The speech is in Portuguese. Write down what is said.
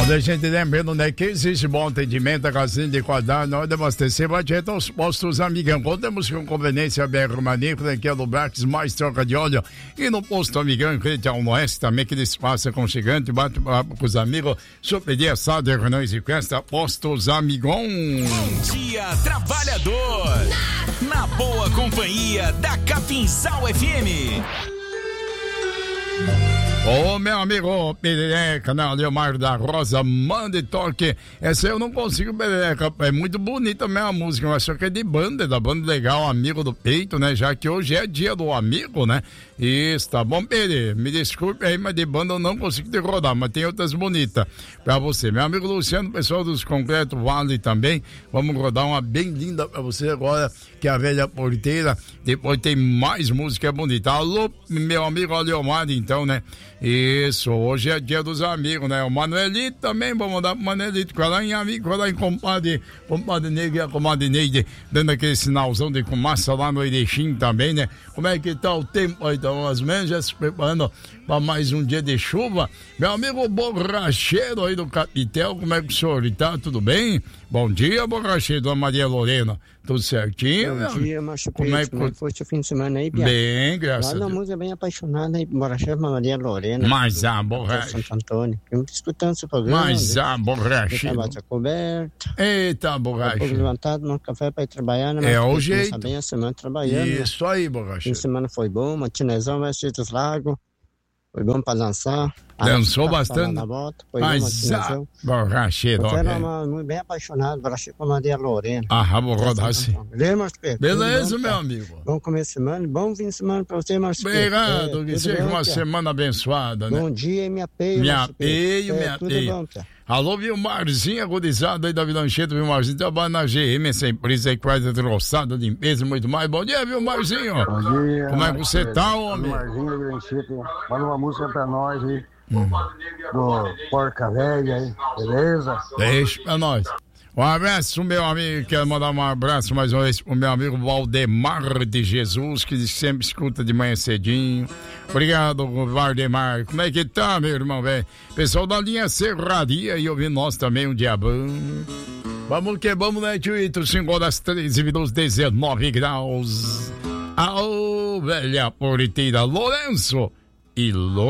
A gente lembrando, né, que existe bom atendimento, a casinha de qualidade, na hora de abastecer, vai direto aos postos Amigão. Contamos com conveniência BR Maníaco, que é do Brax, mais troca de óleo. E no posto Amigão, em frente ao Oeste, também, aquele espaço aconchegante, bate papo com os amigos, super assado, reuniões e festa, postos Amigão. Bom dia, trabalhador! Na boa companhia da Capinzal FM. Ô, meu amigo Perereca, né? Leomar da Rosa, manda e toque. Essa eu não consigo, Perereca. É muito bonita mesmo a música, mas só que é de banda, da banda legal, Amigo do Peito, né? Já que hoje é dia do amigo, né? Isso, tá bom, Pere? Me desculpe aí, mas de banda eu não consigo te rodar, mas tem outras bonitas pra você. Meu amigo Luciano, pessoal dos Concreto Vale também, vamos rodar uma bem linda pra você agora, que é a velha porteira. Depois tem mais música bonita. Alô, meu amigo Leomar, então, né? Isso, hoje é dia dos amigos, né? O Manuelito também, vou mandar pro Manuelito, colar em amigo, colar em compadre Neide e a comadre Neide, dando aquele sinalzão de fumaça lá no Erechim também, né? Como é que tá o tempo aí, então, as mães já se preparando para mais um dia de chuva. Meu amigo borracheiro aí do Capitel, como é que o senhor tá? Tudo bem? Bom dia, borracheiro, dona Maria Lorena. Tudo certinho? Bom dia, Márcio Peixe. Como é que foi o fim de semana aí, Bia? Bem, graças a Deus. Olha, a música bem apaixonada aí, borracheiro Maria Lorena. Mas a borracha. Santo Antônio. Eu escutando seu programa. Mas a borracha. Bate a coberta. Eita, borracha. Pouco levantado no café pra ir trabalhar, né? É o jeito. Começa bem a semana trabalhando. Isso né? aí, borracha. Fim de semana foi bom, matinezão, Mestre dos Lagos. Foi bom pra dançar. Dançou bastante. Na volta, foi mas a borracheiro. Eu era bem apaixonado, borracheiro com Maria Lorena. Ah, vou rodar assim. Beleza, bom, meu tá? amigo. Bom começo de semana, bom fim de semana pra você, Márcio. Obrigado, que seja uma semana abençoada, né? Bom dia e me apeio. Me apeio, me apeio. Bom, tá? Alô, Vilmarzinho, agudizado aí da Vila Anchieta, Vilmarzinho, trabalha na GM, essa empresa aí que faz a troçada, limpeza e muito mais. Bom dia, Vilmarzinho. Bom dia. Como é que você tá, homem? Vilmarzinho da Vila Anchieta, manda uma música pra nós aí, do Porca Velha aí, beleza? Deixa pra nós. Um abraço, meu amigo, quero mandar um abraço mais uma vez pro meu amigo Valdemar de Jesus, que sempre escuta de manhã cedinho. Obrigado, Valdemar. Como é que tá, meu irmão, velho? Pessoal da linha Serraria e ouvindo nós também, um diabão. Vamos que vamos, né, Tito? 5 horas 13 minutos, 19 graus. Aô, velha porteira, Lourenço e